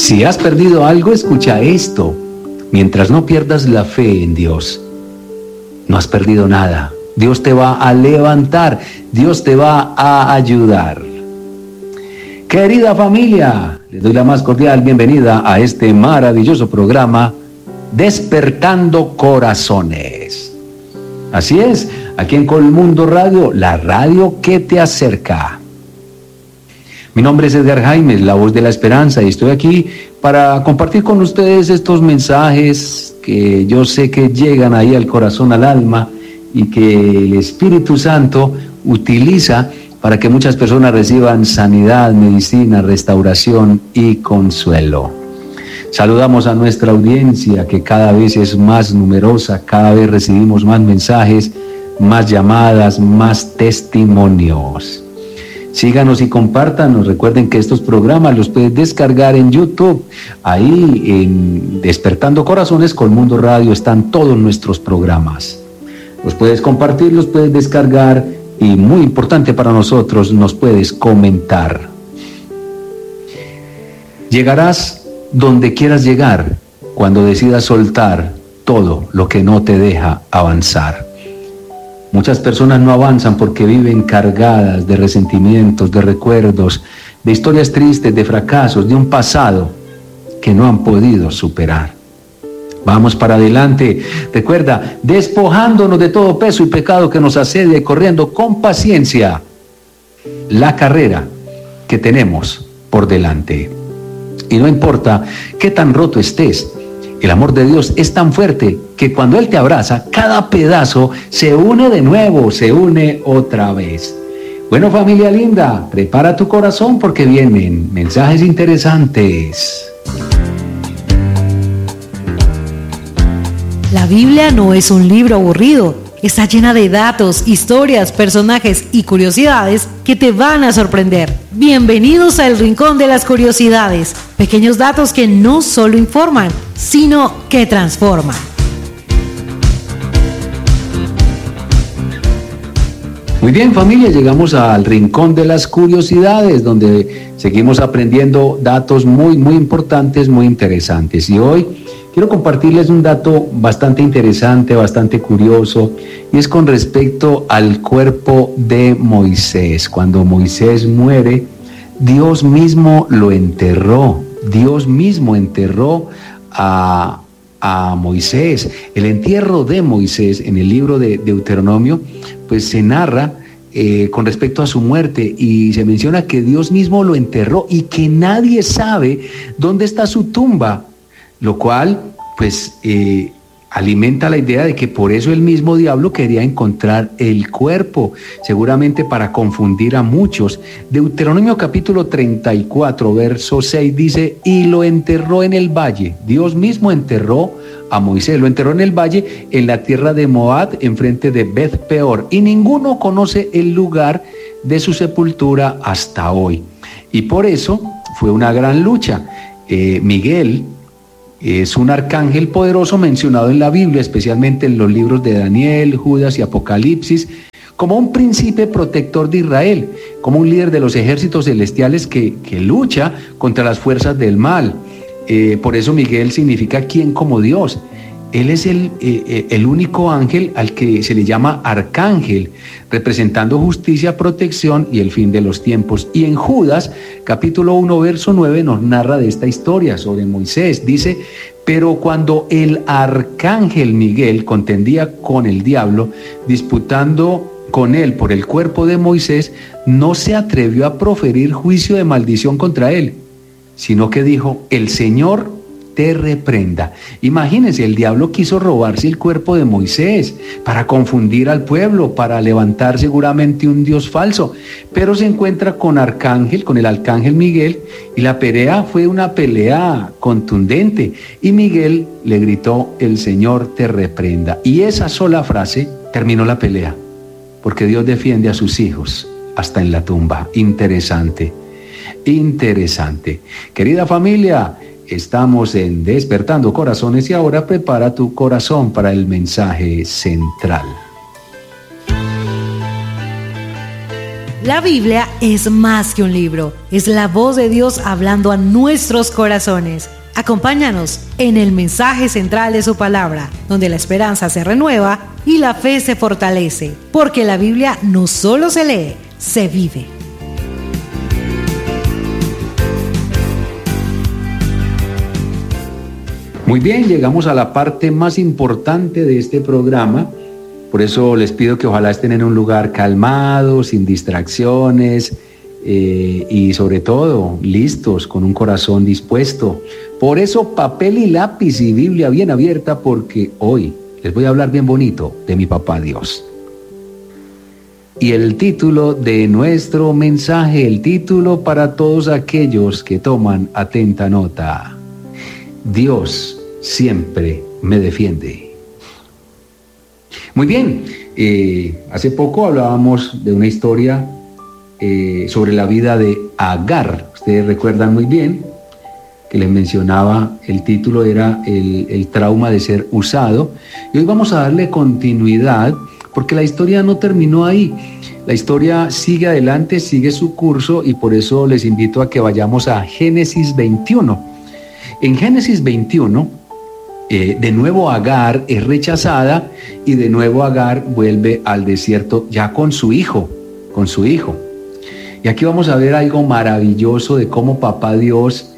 Si has perdido algo, escucha esto. Mientras no pierdas la fe en Dios, no has perdido nada. Dios te va a levantar, Dios te va a ayudar. Querida familia, les doy la más cordial bienvenida a este maravilloso programa Despertando Corazones. Así es, aquí en Colmundo Radio, la radio que te acerca. Mi nombre es Edgar Jaimes, la voz de la esperanza, y estoy aquí para compartir con ustedes estos mensajes que yo sé que llegan ahí al corazón, al alma, y que el Espíritu Santo utiliza para que muchas personas reciban sanidad, medicina, restauración y consuelo. Saludamos a nuestra audiencia, que cada vez es más numerosa, cada vez recibimos más mensajes, más llamadas, más testimonios. Síganos y compártanos. Recuerden que estos programas los puedes descargar en YouTube. Ahí en Despertando Corazones Colmundo Radio están todos nuestros programas. Los puedes compartir, los puedes descargar y, muy importante para nosotros, nos puedes comentar. Llegarás donde quieras llegar cuando decidas soltar todo lo que no te deja avanzar. Muchas personas no avanzan porque viven cargadas de resentimientos, de recuerdos, de historias tristes, de fracasos, de un pasado que no han podido superar. Vamos para adelante. Recuerda, despojándonos de todo peso y pecado que nos asedia y corriendo con paciencia la carrera que tenemos por delante. Y no importa qué tan roto estés, el amor de Dios es tan fuerte que cuando Él te abraza, cada pedazo se une de nuevo, se une otra vez. Bueno, familia linda, prepara tu corazón porque vienen mensajes interesantes. La Biblia no es un libro aburrido, está llena de datos, historias, personajes y curiosidades que te van a sorprender. Bienvenidos al Rincón de las Curiosidades, pequeños datos que no solo informan, sino que transforman. Muy bien, familia, llegamos al Rincón de las Curiosidades, donde seguimos aprendiendo datos muy importantes, muy interesantes. Y hoy quiero compartirles un dato bastante interesante, bastante curioso, y es con respecto al cuerpo de Moisés. Cuando Moisés muere, Dios mismo lo enterró. Dios mismo enterró a Moisés. El entierro de Moisés en el libro de Deuteronomio, pues se narra con respecto a su muerte, y se menciona que Dios mismo lo enterró y que nadie sabe dónde está su tumba, lo cual pues alimenta la idea de que por eso el mismo diablo quería encontrar el cuerpo, seguramente para confundir a muchos. Deuteronomio capítulo 34, verso 6 dice: y lo enterró en el valle. Dios mismo enterró a Moisés, lo enterró en el valle, en la tierra de Moab, enfrente de Beth Peor, y ninguno conoce el lugar de su sepultura hasta hoy. Y por eso fue una gran lucha. Miguel es un arcángel poderoso mencionado en la Biblia, especialmente en los libros de Daniel, Judas y Apocalipsis, como un príncipe protector de Israel, como un líder de los ejércitos celestiales que lucha contra las fuerzas del mal. Por eso Miguel significa quien como Dios. Él es el único ángel al que se le llama arcángel, representando justicia, protección y el fin de los tiempos. Y en Judas, capítulo 1, verso 9, nos narra de esta historia sobre Moisés. Dice: pero cuando el arcángel Miguel contendía con el diablo, disputando con él por el cuerpo de Moisés, no se atrevió a proferir juicio de maldición contra él, sino que dijo: el Señor te reprenda. Imagínense, el diablo quiso robarse el cuerpo de Moisés para confundir al pueblo, para levantar seguramente un Dios falso, pero se encuentra con el arcángel Miguel, y la pelea fue una pelea contundente, y Miguel le gritó: el Señor te reprenda. Y esa sola frase terminó la pelea, porque Dios defiende a sus hijos hasta en la tumba. Interesante. Querida familia, estamos en Despertando Corazones, y ahora prepara tu corazón para el mensaje central. La Biblia es más que un libro, es la voz de Dios hablando a nuestros corazones. Acompáñanos en el mensaje central de su palabra, donde la esperanza se renueva y la fe se fortalece, porque la Biblia no solo se lee, se vive. Muy bien, llegamos a la parte más importante de este programa. Por eso les pido que ojalá estén en un lugar calmado, sin distracciones y sobre todo listos, con un corazón dispuesto. Por eso papel y lápiz y Biblia bien abierta, porque hoy les voy a hablar bien bonito de mi papá Dios. Y el título de nuestro mensaje, el título para todos aquellos que toman atenta nota: Dios siempre me defiende. Muy bien, hace poco hablábamos de una historia sobre la vida de Agar. Ustedes recuerdan muy bien que les mencionaba, el título era el trauma de ser usado. Y hoy vamos a darle continuidad, porque la historia no terminó ahí. La historia sigue adelante, sigue su curso, y por eso les invito a que vayamos a Génesis 21. En Génesis 21, de nuevo Agar es rechazada y de nuevo Agar vuelve al desierto ya con su hijo. Y aquí vamos a ver algo maravilloso de cómo papá Dios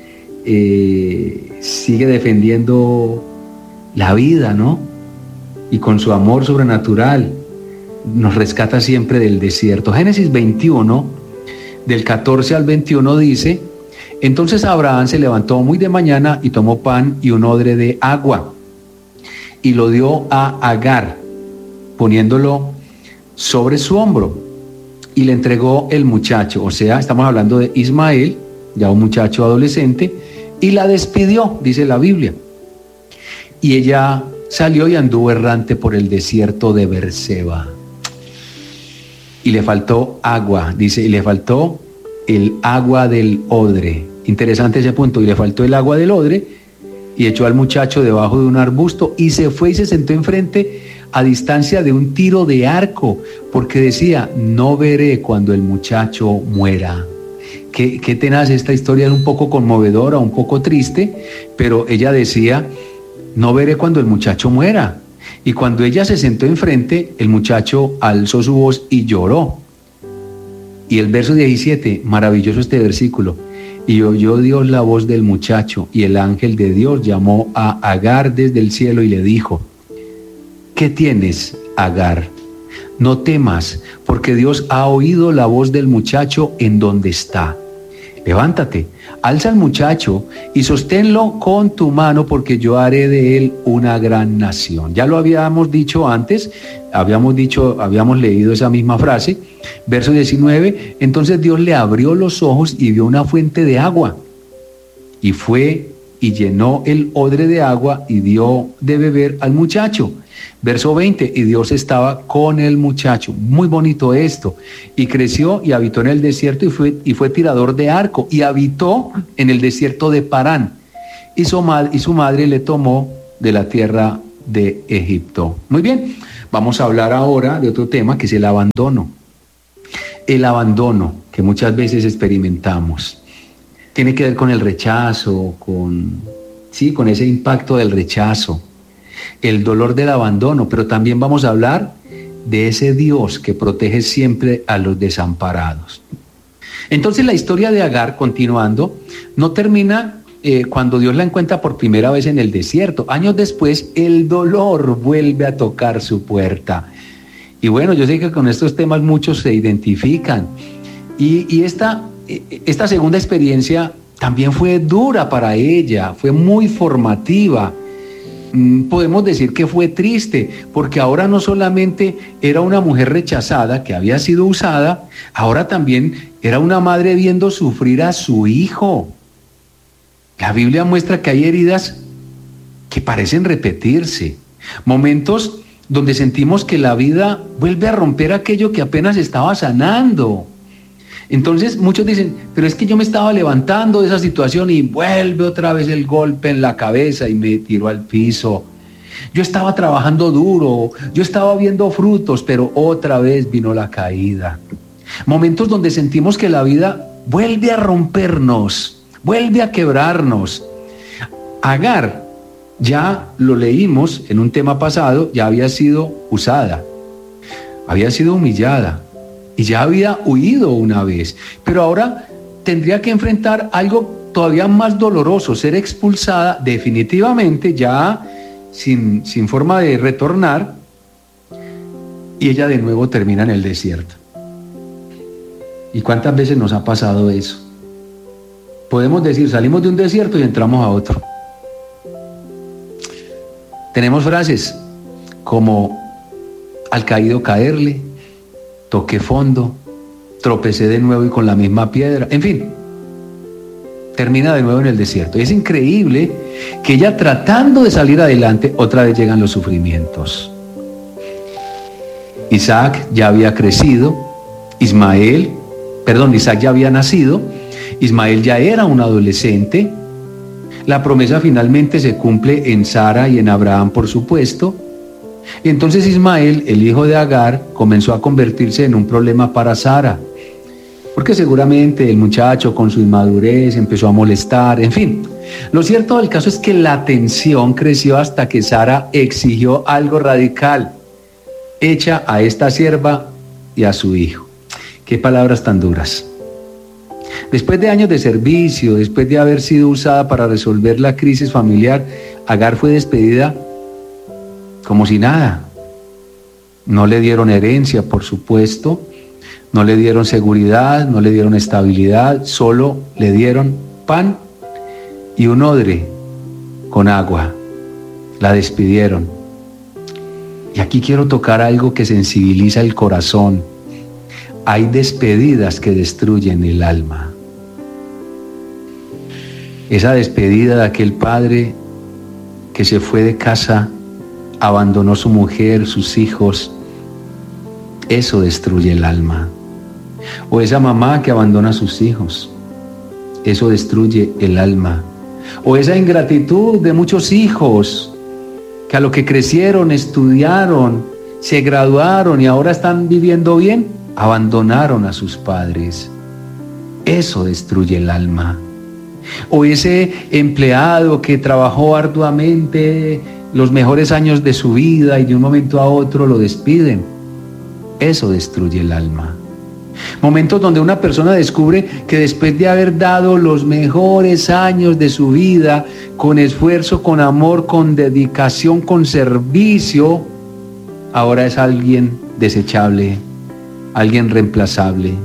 sigue defendiendo la vida, ¿no? Y con su amor sobrenatural nos rescata siempre del desierto. Génesis 21, del 14 al 21 dice: entonces Abraham se levantó muy de mañana y tomó pan y un odre de agua y lo dio a Agar, poniéndolo sobre su hombro, y le entregó el muchacho. O sea, estamos hablando de Ismael, ya un muchacho adolescente, y la despidió, dice la Biblia. Y ella salió y anduvo errante por el desierto de Berseba. Y le faltó agua, dice, y le faltó el agua del odre. Interesante ese punto. Y le faltó el agua del odre, y echó al muchacho debajo de un arbusto y se fue y se sentó enfrente a distancia de un tiro de arco, porque decía: no veré cuando el muchacho muera. Qué tenaz esta historia, es un poco conmovedora, un poco triste, pero ella decía: no veré cuando el muchacho muera. Y cuando ella se sentó enfrente, el muchacho alzó su voz y lloró. Y el verso 17, maravilloso este versículo: y oyó Dios la voz del muchacho, y el ángel de Dios llamó a Agar desde el cielo y le dijo: ¿qué tienes, Agar? No temas, porque Dios ha oído la voz del muchacho en donde está. Levántate, alza al muchacho y sosténlo con tu mano, porque yo haré de él una gran nación. Ya lo habíamos dicho antes, habíamos leído esa misma frase. Verso 19, entonces Dios le abrió los ojos y vio una fuente de agua. Y fue y llenó el odre de agua y dio de beber al muchacho. Verso 20, y Dios estaba con el muchacho. Muy bonito esto. Y creció y habitó en el desierto y fue tirador de arco y habitó en el desierto de Parán. Y su madre le tomó de la tierra de Egipto. Muy bien, vamos a hablar ahora de otro tema, que es el abandono. El abandono que muchas veces experimentamos tiene que ver con el rechazo, con ese impacto del rechazo, el dolor del abandono, pero también vamos a hablar de ese Dios que protege siempre a los desamparados. Entonces la historia de Agar, continuando, no termina cuando Dios la encuentra por primera vez en el desierto. Años después, el dolor vuelve a tocar su puerta. Y bueno, yo sé que con estos temas muchos se identifican. Y esta segunda experiencia también fue dura para ella, fue muy formativa. Podemos decir que fue triste, porque ahora no solamente era una mujer rechazada que había sido usada, ahora también era una madre viendo sufrir a su hijo. La Biblia muestra que hay heridas que parecen repetirse, momentos donde sentimos que la vida vuelve a romper aquello que apenas estaba sanando. Entonces muchos dicen, pero es que yo me estaba levantando de esa situación y vuelve otra vez el golpe en la cabeza y me tiró al piso. Yo estaba trabajando duro, yo estaba viendo frutos, pero otra vez vino la caída. Momentos donde sentimos que la vida vuelve a rompernos, vuelve a quebrarnos. Agar, ya lo leímos en un tema pasado, ya había sido usada, había sido humillada y ya había huido una vez, pero ahora tendría que enfrentar algo todavía más doloroso, ser expulsada definitivamente, ya sin forma de retornar, y ella de nuevo termina en el desierto. ¿Y cuántas veces nos ha pasado eso? Podemos decir, salimos de un desierto y entramos a otro. Tenemos frases como al caído caerle, toqué fondo, tropecé de nuevo y con la misma piedra, en fin, termina de nuevo en el desierto. Y es increíble que ella, tratando de salir adelante, otra vez llegan los sufrimientos. Isaac ya había crecido, Isaac ya había nacido, Ismael ya era un adolescente, la promesa finalmente se cumple en Sara y en Abraham, por supuesto. Y entonces Ismael, el hijo de Agar, comenzó a convertirse en un problema para Sara, porque seguramente el muchacho con su inmadurez empezó a molestar, en fin. Lo cierto del caso es que la tensión creció hasta que Sara exigió algo radical: echa a esta sierva y a su hijo. Qué palabras tan duras. Después de años de servicio, después de haber sido usada para resolver la crisis familiar, Agar fue despedida como si nada. No le dieron herencia, por supuesto, no le dieron seguridad, no le dieron estabilidad, solo le dieron pan y un odre con agua. La despidieron. Y aquí quiero tocar algo que sensibiliza el corazón. Hay despedidas que destruyen el alma. Esa despedida de aquel padre que se fue de casa, abandonó su mujer, sus hijos, eso destruye el alma. O esa mamá que abandona a sus hijos, eso destruye el alma. O esa ingratitud de muchos hijos que a lo que crecieron, estudiaron, se graduaron y ahora están viviendo bien, abandonaron a sus padres. Eso destruye el alma. O ese empleado que trabajó arduamente los mejores años de su vida y de un momento a otro lo despiden. Eso destruye el alma. Momentos donde una persona descubre que después de haber dado los mejores años de su vida, con esfuerzo, con amor, con dedicación, con servicio, ahora es alguien desechable, alguien reemplazable.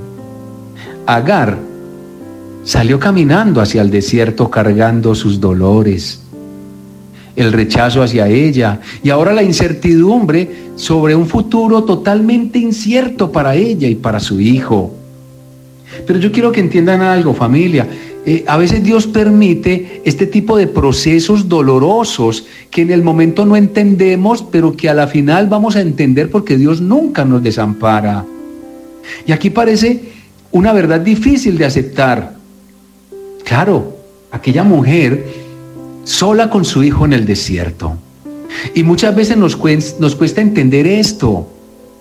Agar salió caminando hacia el desierto cargando sus dolores, el rechazo hacia ella y ahora la incertidumbre sobre un futuro totalmente incierto para ella y para su hijo. Pero yo quiero que entiendan algo, familia. A veces Dios permite este tipo de procesos dolorosos que en el momento no entendemos, pero que a la final vamos a entender porque Dios nunca nos desampara. Y aquí parece una verdad difícil de aceptar. Claro, aquella mujer sola con su hijo en el desierto. Y muchas veces nos cuesta entender esto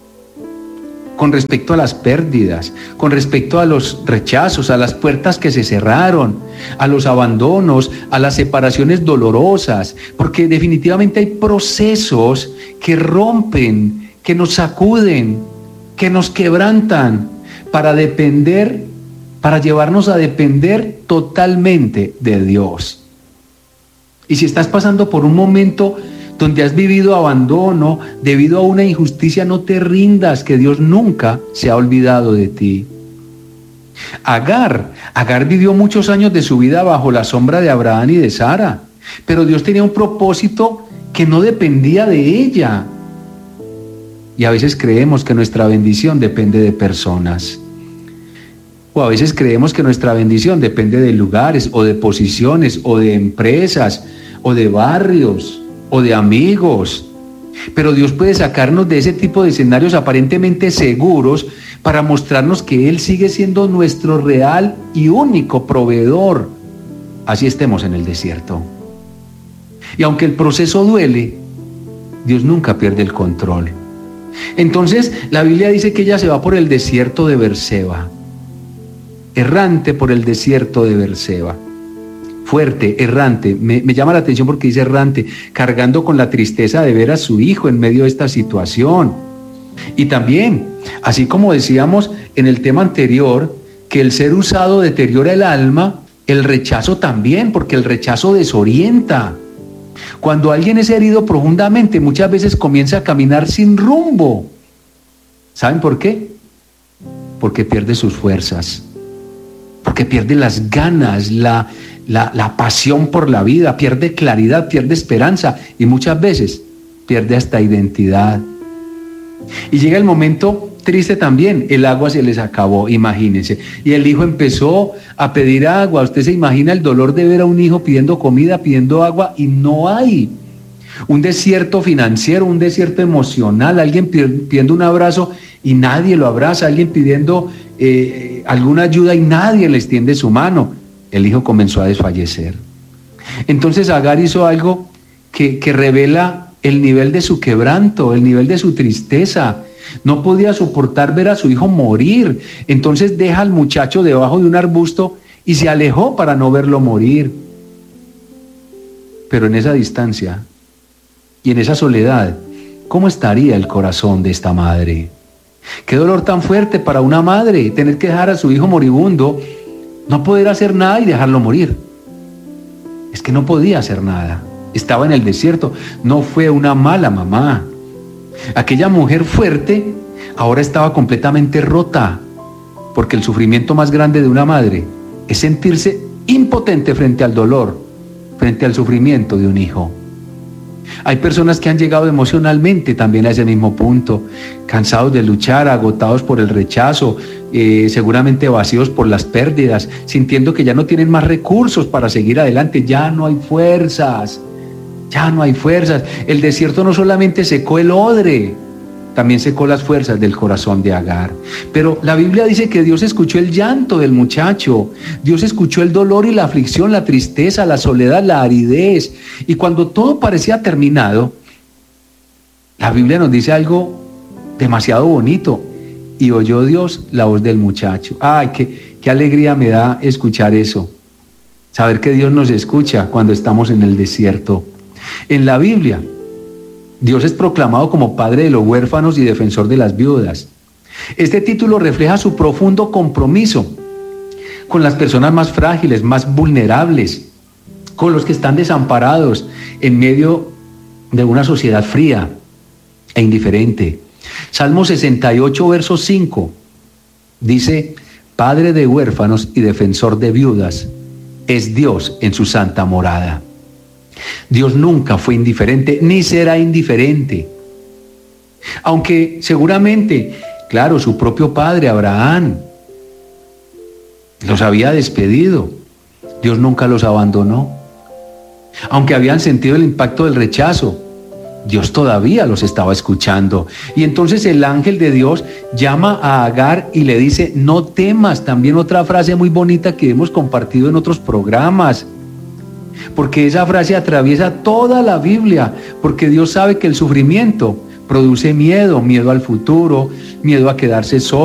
con respecto a las pérdidas, con respecto a los rechazos, a las puertas que se cerraron, a los abandonos, a las separaciones dolorosas, porque definitivamente hay procesos que rompen, que nos sacuden, que nos quebrantan para llevarnos a depender totalmente de Dios. Y si estás pasando por un momento donde has vivido abandono debido a una injusticia, no te rindas, que Dios nunca se ha olvidado de ti. Agar vivió muchos años de su vida bajo la sombra de Abraham y de Sara, pero Dios tenía un propósito que no dependía de ella. Y a veces creemos que nuestra bendición depende de personas. O a veces creemos que nuestra bendición depende de lugares, o de posiciones, o de empresas, o de barrios, o de amigos. Pero Dios puede sacarnos de ese tipo de escenarios aparentemente seguros para mostrarnos que Él sigue siendo nuestro real y único proveedor. Así estemos en el desierto. Y aunque el proceso duele, Dios nunca pierde el control. Entonces la Biblia dice que ella se va por el desierto de Berseba, errante por el desierto de Berseba. Fuerte, errante, me llama la atención porque dice errante, cargando con la tristeza de ver a su hijo en medio de esta situación. Y también, así como decíamos en el tema anterior, que el ser usado deteriora el alma, el rechazo también, porque el rechazo desorienta. Cuando alguien es herido profundamente, muchas veces comienza a caminar sin rumbo. ¿Saben por qué? Porque pierde sus fuerzas, porque pierde las ganas, la pasión por la vida, pierde claridad, pierde esperanza y muchas veces pierde hasta identidad. Y llega el momento triste también, el agua se les acabó, imagínense, y el hijo empezó a pedir agua. Usted se imagina el dolor de ver a un hijo pidiendo comida, pidiendo agua y no hay. Un desierto financiero, un desierto emocional, alguien pidiendo un abrazo y nadie lo abraza, alguien pidiendo alguna ayuda y nadie le extiende su mano. El hijo comenzó a desfallecer. Entonces Agar hizo algo que revela el nivel de su quebranto, el nivel de su tristeza. No podía soportar ver a su hijo morir. Entonces deja al muchacho debajo de un arbusto y se alejó para no verlo morir. Pero en esa distancia y en esa soledad, ¿cómo estaría el corazón de esta madre? Qué dolor tan fuerte para una madre, tener que dejar a su hijo moribundo, no poder hacer nada y dejarlo morir. Es que no podía hacer nada. Estaba en el desierto. No fue una mala mamá. Aquella mujer fuerte ahora estaba completamente rota, porque el sufrimiento más grande de una madre es sentirse impotente frente al dolor, frente al sufrimiento de un hijo. Hay personas que han llegado emocionalmente también a ese mismo punto, cansados de luchar, agotados por el rechazo, seguramente vacíos por las pérdidas, sintiendo que ya no tienen más recursos para seguir adelante, ya no hay fuerzas. Ya no hay fuerzas. El desierto no solamente secó el odre, también secó las fuerzas del corazón de Agar. Pero la Biblia dice que Dios escuchó el llanto del muchacho. Dios escuchó el dolor y la aflicción, la tristeza, la soledad, la aridez. Y cuando todo parecía terminado, la Biblia nos dice algo demasiado bonito. Y oyó Dios la voz del muchacho. Ay, qué alegría me da escuchar eso. Saber que Dios nos escucha cuando estamos en el desierto. En la Biblia, Dios es proclamado como Padre de los huérfanos y defensor de las viudas. Este título refleja su profundo compromiso con las personas más frágiles, más vulnerables, con los que están desamparados en medio de una sociedad fría e indiferente. Salmo 68, verso 5, dice: Padre de huérfanos y defensor de viudas, es Dios en su santa morada. Dios nunca fue indiferente, ni será indiferente. Aunque seguramente, claro, su propio padre Abraham los había despedido, Dios nunca los abandonó. Aunque habían sentido el impacto del rechazo, Dios todavía los estaba escuchando. Y entonces el ángel de Dios llama a Agar y le dice: no temas. También otra frase muy bonita que hemos compartido en otros programas, porque esa frase atraviesa toda la Biblia, porque Dios sabe que el sufrimiento produce miedo, miedo al futuro, miedo a quedarse solo.